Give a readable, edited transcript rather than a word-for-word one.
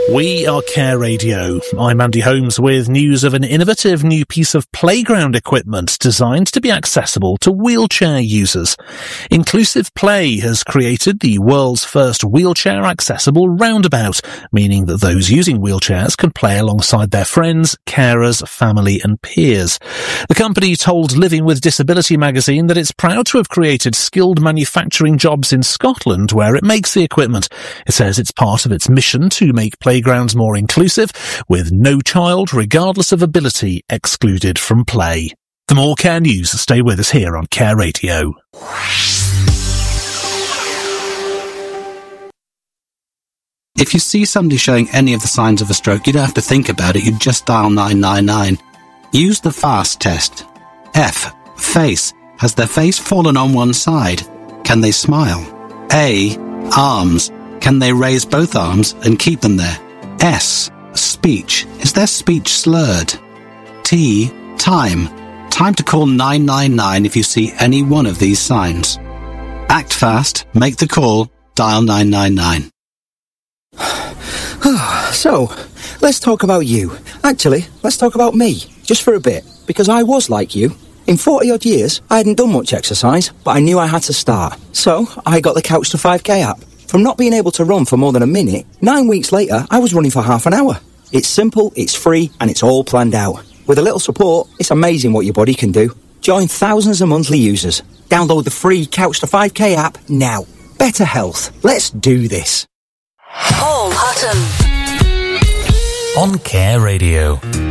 We are Care Radio. I'm Andy Holmes with news of an innovative new piece of playground equipment designed to be accessible to wheelchair users. Inclusive Play has created the world's first wheelchair accessible roundabout, meaning that those using wheelchairs can play alongside their friends, carers, family and peers. The company told Living with Disability magazine that it's proud to have created skilled manufacturing jobs in Scotland where it makes the equipment. It says it's part of its mission to make playgrounds more inclusive, with no child, regardless of ability, excluded from play. For more Care news, stay with us here on Care Radio. If you see somebody showing any of the signs of a stroke, you don't have to think about it, you just dial 999. Use the FAST test. F. Face. Has their face fallen on one side? Can they smile? A. Arms. Can they raise both arms and keep them there? S. Speech. Is their speech slurred? T. Time. Time to call 999 if you see any one of these signs. Act fast, make the call, dial 999. So, let's talk about you. Actually, let's talk about me, just for a bit, because I was like you. In 40-odd years, I hadn't done much exercise, but I knew I had to start. So, I got the Couch to 5K app. From not being able to run for more than a minute, 9 weeks later, I was running for half an hour. It's simple, it's free, and it's all planned out. With a little support, it's amazing what your body can do. Join thousands of monthly users. Download the free Couch to 5K app now. Better health. Let's do this. Paul Hutton on Care Radio.